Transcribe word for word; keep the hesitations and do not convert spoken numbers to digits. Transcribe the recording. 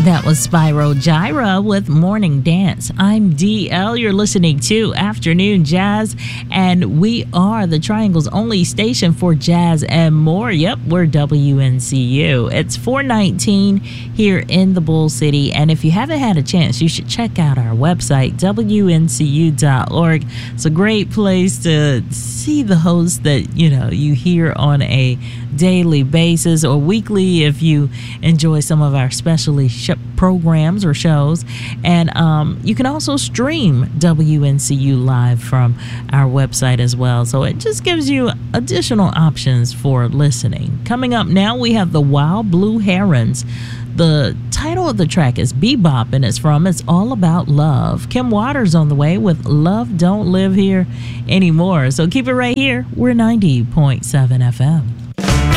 That was Spyro Gyra with Morning Dance. I'm D L. You're listening to Afternoon Jazz, and we are the Triangle's only station for jazz and more. Yep, we're W N C U. It's four nineteen here in the Bull City, and if you haven't had a chance, you should check out our website, W N C U dot org. It's a great place to see the hosts that, you know, you hear on a daily basis or weekly if you enjoy some of our specialty sh- programs or shows. And um, you can also stream W N C U live from our website as well. So it just gives you additional options for listening. Coming up now, we have the Wild Blue Herons. The title of the track is Bebop, and it's from It's All About Love. Kim Waters on the way with Love Don't Live Here Anymore. So keep it right here. We're ninety point seven F M.